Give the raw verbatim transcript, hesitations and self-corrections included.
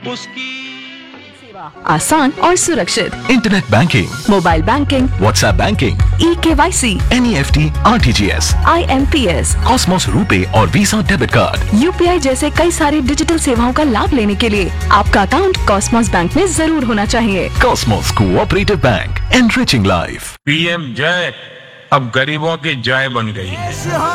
उसकी आसान और सुरक्षित, internet banking, mobile banking, WhatsApp banking, e KYC, NEFT, RTGS, I am P S, Cosmos RuPay और वीजा डेबिट कार्ड, यूपीआई जैसे कई सारी डिजिटल सेवाओं का लाभ लेने के लिए आपका अकाउंट कॉस्मोस बैंक में जरूर होना चाहिए। Cosmos cooperative bank, enriching life. PM जय अब गरीबों की जय बन गई है।